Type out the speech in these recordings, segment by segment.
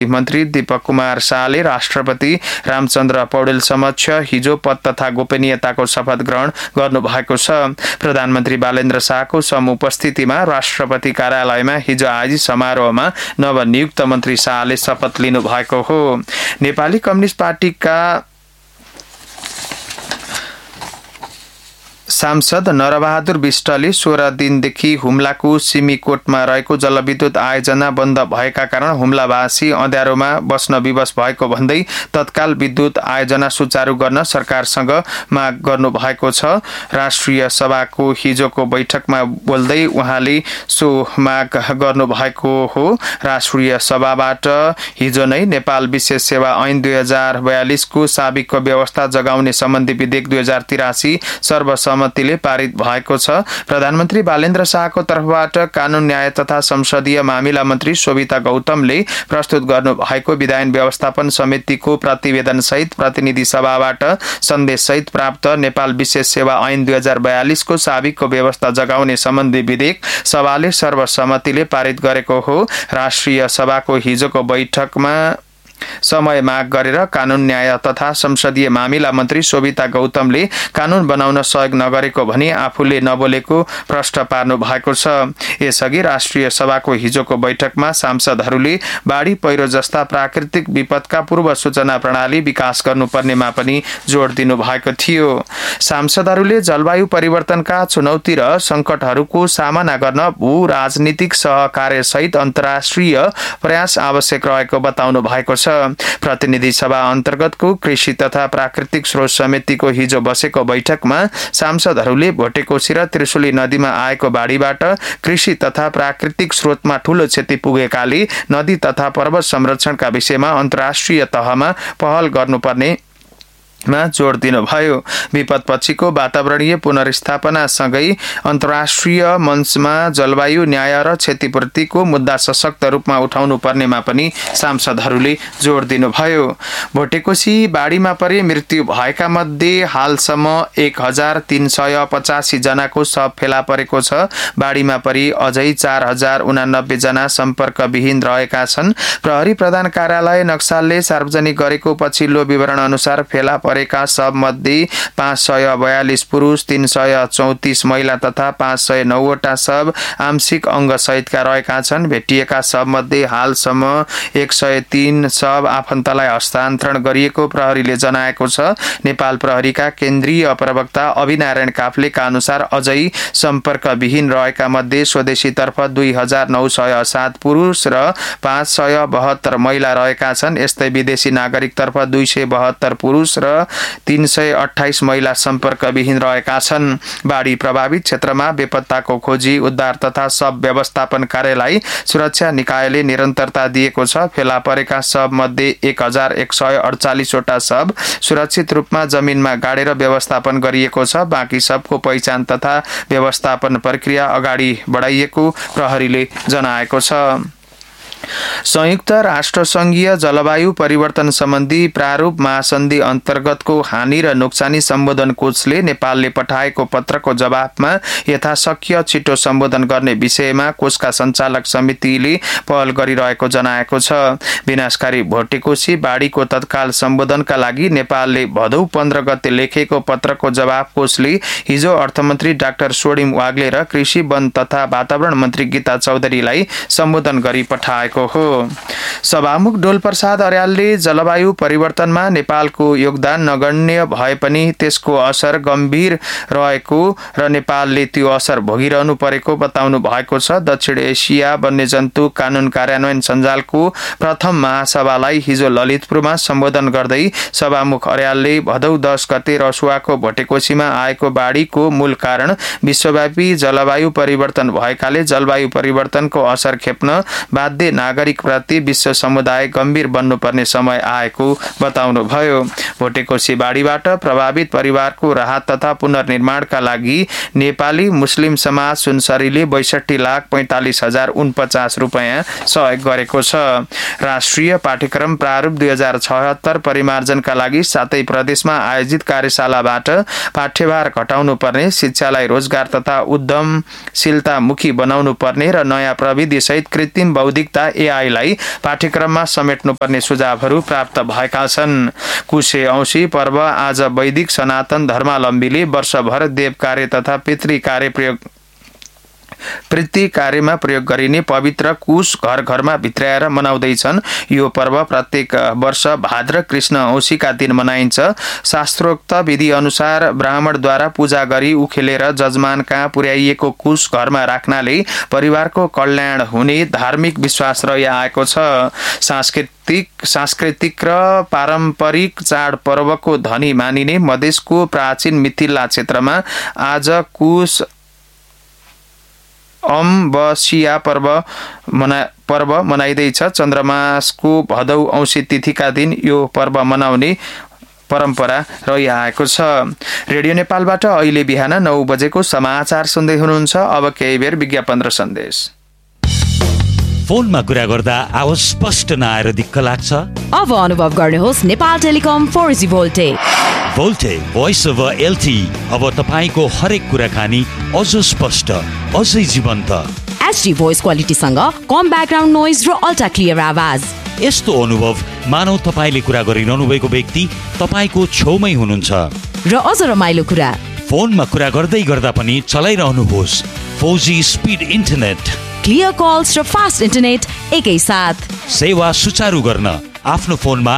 मन्त्री दीपक कुमार शाहले राष्ट्रपति रामचन्द्र पौडेल समक्ष हिजो पद तथा गोपनीयताको शपथ ग्रहण गर्नुभएको छ। प्रधानमन्त्री बालेन्द्र शाहको समुपस्थितिमा राष्ट्रपति कार्यालयमा हिजो आयोजित समारोहमा नवनियुक्त मन्त्री शाहले शपथ लिनुभएको हो। नेपाली कम्युनिस्ट पार्टीका सांसद नरबहादुर विष्टले 16 दिनदेखि हुम्लाको सिमीकोटमा रहेको जलविद्युत आयोजना बन्द भएका कारण हुम्लावासी अँध्यारोमा बस्न विवश भएको भन्दै तत्काल विद्युत आयोजना सुचारू गर्न सरकारसँग माग गर्नुभएको छ। राष्ट्रिय सभाको हिजोको बैठकमा बोल्दै उहाँले सो माग गर्नुभएको हो। राष्ट्रिय सभाबाट हिजो नै नेपाल विशेष सेवा ऐन 2042 को साबिकको व्यवस्था जगाउने सम्बन्धी विधेयक 2083 सर्वसम्मतिले पारित भएको छ। प्रधानमन्त्री बालेन्द्र शाहको तर्फबाट कानून न्याय तथा संसदीय मामिला मन्त्री शोभिता गौतमले प्रस्तुत गर्नुभएको विधायन व्यवस्थापन समितिको प्रतिवेदन सहित प्रतिनिधि सभाबाट सन्देश सहित प्राप्त नेपाल विशेष सेवा ऐन 2042 को साबिकको व्यवस्था जगाउने सम्बन्धी विधेयक सभाले सर्वसम्मतिले पारित गरेको हो। राष्ट्रिय सभाको हिजोको बैठकमा समय माग गरेर कानून न्याय तथा संसदीय मामिला मन्त्री शोभिता गौतमले कानून बनाउन सहयोग नगरेको भनी आफूले नबोलेको प्रश्न पार्नु भएको छ। यसअघि राष्ट्रिय सभाको हिजोको बैठकमा सांसदहरूले बाढी पहिरो जस्ता प्राकृतिक विपदका पूर्व सूचना प्रणाली विकास गर्नुपर्नेमा पनि जोड दिनु भएको थियो। सांसदहरूले जलवायु परिवर्तनका चुनौती र संकटहरूको सामना गर्न भू राजनीतिक सहकार्य सहित अन्तर्राष्ट्रिय प्रयास आवश्यक रहेको बताउनु भएको छ। प्रतिनिधि सभा अन्तर्गतको कृषि तथा प्राकृतिक स्रोत समितिको हिजो बसेको बैठकमा सांसदहरूले भोटेकोशी र त्रिशुली नदीमा आएको बाढीबाट कृषि तथा प्राकृतिक स्रोतमा ठूलो क्षति पुगेकाले नदी तथा पर्वत संरक्षणका विषयमा अन्तर्राष्ट्रिय तहमा पहल गर्नुपर्ने मा जोड दिनुभयो। विपदपछिको वातावरणीय पुनर्स्थापना सँगै अन्तर्राष्ट्रिय मञ्चमा जलवायु न्याय र क्षतिपूर्तिको मुद्दा सशक्त रूपमा उठाउनु पर्नेमा पनि सांसदहरूले जोड दिनुभयो। भोटेकोशी बाढीमा परि मृत्यु भएका मध्ये हालसम्म 1385 जनाको शव फेला परेको छ। बाढीमा परि अझै 4089 जना सम्पर्कविहीन रहेका छन्। प्रहरी प्रधान कार्यालय नक्सालले सार्वजनिक गरेको पछिल्लो विवरण अनुसार फेला परेका शव मध्ये 542 पुरुष, 334 महिला तथा 509 वटा शव आंशिक अंग सहितका रहेका छन्। भेटिएका शव मध्ये हालसम्म 103 शव आफन्तलाई हस्तान्तरण गरिएको प्रहरीले जनाएको छ। नेपाल प्रहरीका केन्द्रीय प्रवक्ता अभिनारायण काफ्लेका अनुसार अझै सम्पर्कविहीन रहेका मध्ये स्वदेशीतर्फ 2907 पुरुष र 572 महिला रहेका छन्। यस्तै विदेशी नागरिकतर्फ 272 पुरुष र 328 महिला सम्पर्कविहीन रहेका छन्। बाढी प्रभावित क्षेत्रमा बेपत्ताको खोजी, उद्धार तथा शव व्यवस्थापन कार्यलाई सुरक्षा निकायले निरन्तरता दिएको छ। फेला परेका शव मध्ये 1148 वटा शव सुरक्षित रूपमा जमिनमा गाडेर व्यवस्थापन गरिएको छ। बाँकी शवको पहिचान तथा व्यवस्थापन प्रक्रिया अगाडि बढाइएको प्रहरीले जनाएको छ। संयुक्त राष्ट्र संघीय जलवायु परिवर्तन सम्बन्धी प्रारूप महासन्धि अन्तर्गतको हानि र नोक्सानी सम्बोधन कोषले नेपालले पठाएको पत्रको जवाफमा यथाशक्य छिटो सम्बोधन गर्ने विषयमा कोषका सञ्चालक समितिले पहल गरिरहेको जनाएको छ। विनाशकारी भोटेकोशी बाढीको तत्काल सम्बोधनका लागि नेपालले भदौ 15 गते लेखेको पत्रको जवाफ कोषले हिजो अर्थमन्त्री डाक्टर सोडिम वाग्ले र कृषि वन तथा वातावरण मन्त्री गीता चौधरीलाई सम्बोधन गरी पठाएको हो। सभामुख डोलप्रसाद अर्यालले जलवायु परिवर्तनमा नेपालको योगदान नगण्य भए पनि त्यसको असर गम्भीर रहेको र नेपालले त्यो असर भोगिरहनु परेको बताउनु भएको छ। दक्षिण एसिया वन्यजन्तु कानून कार्यान्वयन सञ्जालको प्रथम महासभालाई हिजो ललितपुरमा सम्बोधन गर्दै सभामुख अर्यालले भदौ 10 गते रसुवाको भोटेकोशीमा आएको बाढीको मूल कारण विश्वव्यापी जलवायु परिवर्तन भएकाले जलवायु परिवर्तनको असर खेप्न बाध्य नागरिक प्रति विश्व समुदाय गम्भीर बन्नुपर्ने समय आएको बताउनुभयो। भोटेकोशी बाढीबाट प्रभावित परिवारको राहत तथा पुनर्निर्माणका लागि नेपाली मुस्लिम समाज सुनसरीले 62,45,049 रुपैयाँ सहयोग गरेको छ। राष्ट्रिय पाठ्यक्रम प्रारूप 2076 परिमार्जनका लागि 7 प्रदेशमा आयोजित कार्यशालाबाट पाठ्यभार घटाउनु पर्ने, शिक्षालाई रोजगार तथा उद्यमशीलतामुखी बनाउनु पर्ने र नयाँ प्रविधि सहित कृत्रिम बौद्धिकता एआईलाई पाठ्यक्रममा समेट्नुपर्ने सुझावहरू प्राप्त भएका छन्। कुशे औँसी पर्व आज वैदिक सनातन धर्मावलम्बीले वर्षभर देव कार्य तथा पितृ कार्यमा प्रयोग गरिने पवित्र कुश घर घरमा भित्राएर मनाउँदैछन्। यो पर्व प्रत्येक वर्ष भाद्र कृष्ण औँसीका दिन मनाइन्छ। शास्त्रोक्त विधि अनुसार ब्राह्मणद्वारा पूजा गरी उखेलेर जजमान कहाँ पुर्याइएको कुश घरमा राख्नाले परिवारको कल्याण हुने धार्मिक विश्वास रहिआएको छ। सांस्कृतिक र पारम्परिक चाडपर्वको धनी मानिने मधेसको प्राचीन मिथिला क्षेत्रमा आज कुश अम्बसिया पर्व मनाइँदैछ। चन्द्रमासको भदौ औँसी तिथिका दिन यो पर्व मनाउने परम्परा रहिआएको छ। रेडियो नेपालबाट अहिले बिहान 9 बजेको समाचार सुन्दै हुनुहुन्छ। अब केही बेर विज्ञापन र सन्देश। फोनमा कुरा गर्दा आवाज स्पष्ट नआएर दिक्क लाग्छ? अब अनुभव गर्नुहोस् Nepal telecom 4G भोल्टे। भोल्टे voice over LTE अब तपाईको हरेक कुराकानी अझ स्पष्ट, अझै जीवन्त। HD भोइस क्वालिटीसँग कम ब्याकग्राउन्ड नोइज र अल्ट्रा क्लियर आवाज। यस्तो अनुभव मानौ तपाईले कुरा गरिरहनु भएको व्यक्ति तपाईको छेउमै हुनुहुन्छ। र अझ रमाइलो कुरा, फोनमा कुरा गर्दै गर्दा पनि चलाइरहनुहोस् 4G speed internet, clear calls र फास्ट इन्टरनेट एकै साथ। सेवा सुचारू गर्न आफ्नो फोनमा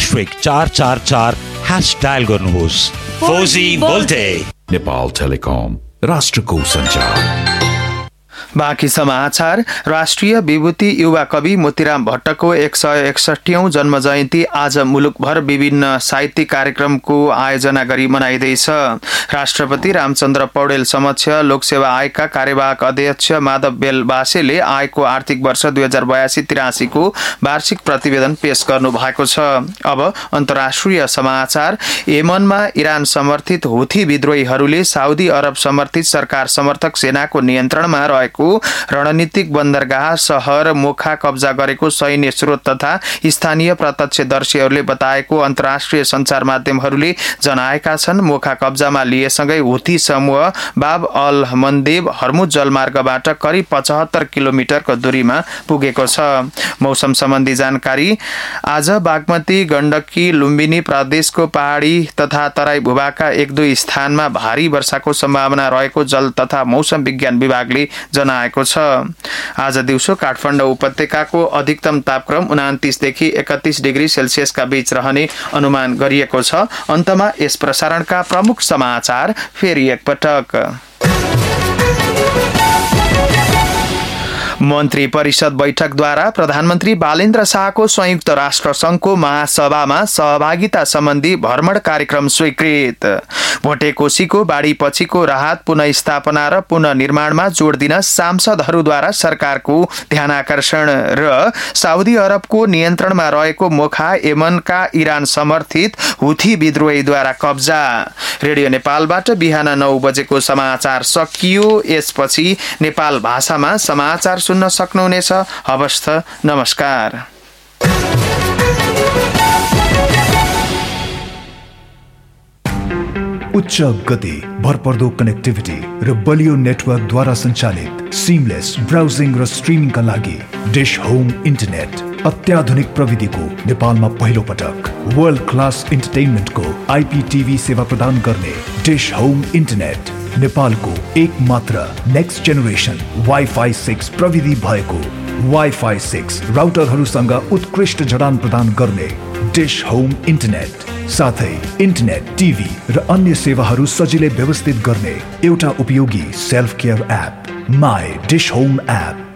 *444# डायल गर्नुहोस्। 4G भोल्टे। नेपाल टेलिकम, राष्ट्रको सञ्चार। बाँकी समाचार। राष्ट्रिय विभूति युवा कवि मोतीराम भट्टको 161औं जन्म जयन्ती आज मुलुकभर विभिन्न साहित्यिक कार्यक्रमको आयोजना गरी मनाइँदैछ। राष्ट्रपति रामचन्द्र पौडेल समक्ष लोकसेवा आयोगका कार्यवाहक अध्यक्ष माधव बेलबासेले आयोगको आर्थिक वर्ष 2082-83 को वार्षिक प्रतिवेदन पेश गर्नु भएको छ। अब अन्तर्राष्ट्रिय समाचार। यमनमा इरान समर्थित हुथी विद्रोहीहरूले साउदी अरब समर्थित सरकार समर्थक सेनाको नियन्त्रणमा रहेको रणनीतिक बन्दरगाह शहर मोखा कब्जा गरेको सैन्य स्रोत तथा स्थानीय प्रत्यक्षदर्शीहरूले बताएको अन्तर्राष्ट्रिय सञ्चार माध्यमहरूले जनाएका छन्। मोखा कब्जामा लिएसँगै हुथी समूह बाब अल मन्देब हर्मुज जलमार्गबाट करिब 75 किलोमिटरको दूरीमा पुगेको छ। मौसम सम्बन्धी जानकारी। आज बागमती, गण्डकी, लुम्बिनी प्रदेशको पहाडी तथा तराई भूभागका 1-2 स्थानमा भारी वर्षाको सम्भावना रहेको जल तथा मौसम विज्ञान विभागले जनाएको छ। आज दिउँसो काठमाडौँ उपत्यकाको अधिकतम तापक्रम 29 देखि 31 डिग्री सेल्सियसका बीच रहने अनुमान गरिएको छ। अन्तमा यस प्रसारणका प्रमुख समाचार फेरि एकपटक। मन्त्री परिषद बैठकद्वारा प्रधानमन्त्री बालेन्द्र शाहको संयुक्त राष्ट्र संघको महासभामा सहभागिता सम्बन्धी भ्रमण कार्यक्रम स्वीकृत। भोटेकोशीको बाढी पछिको राहत, पुनःस्थापना र पुनर्निर्माणमा जोड दिन सांसदहरूद्वारा सरकारको ध्यानाकर्षण र साउदी अरबको नियन्त्रणमा रहेको मोखा यमनका इरान समर्थित हुथी विद्रोहीद्वारा कब्जा। रेडियो नेपालबाट बिहान 9 बजेको समाचार सकियो। यसपछि नेपाल भाषामा समाचार सुन्न सक्नुहुनेछ। हवस् त, नमस्कार। उच्च गति, भरपर्दो कनेक्टिभिटी र बलियो नेटवर्कद्वारा सञ्चालित सिमलेस ब्राउजिङ र स्ट्रिमिङका लागि डिश होम इन्टरनेट अत्याधुनिक प्रविधिको नेपालमा पहिलो पटक वर्ल्ड क्लास इन्टरटेनमेन्टको IPTV सेवा प्रदान गर्ने डिश होम इन्टरनेट नेपालको एक मात्र नेक्स्ट जेनेरेसन वाइफाई 6 प्रविधि भएको वाइफाई 6 राउटरहरूसँग उत्कृष्ट जडान प्रदान गर्ने डिश होम इन्टरनेट, साथै इन्टरनेट, टिभी र अन्य सेवाहरू सजिलै व्यवस्थित गर्ने एउटा उपयोगी self care app my dish home app.